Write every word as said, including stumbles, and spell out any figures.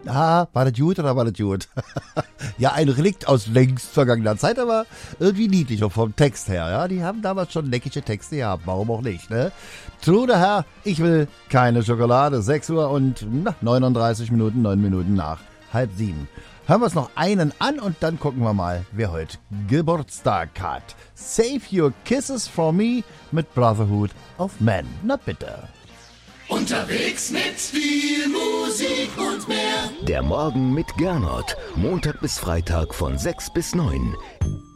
Ah, war das gut oder war das gut? Ja, ein Relikt aus längst vergangener Zeit, aber irgendwie niedlich, auch vom Text her. Ja, die haben damals schon leckige Texte gehabt, warum auch nicht, ne? True der Herr, ich will keine Schokolade. sechs Uhr und na, neununddreißig Minuten, neun Minuten nach halb sieben. Hören wir uns noch einen an und dann gucken wir mal, wer heute Geburtstag hat. Save Your Kisses for Me mit Brotherhood of Men. Na bitte. Unterwegs mit viel Musik und mehr. Der Morgen mit Gernot. Montag bis Freitag von sechs bis neun.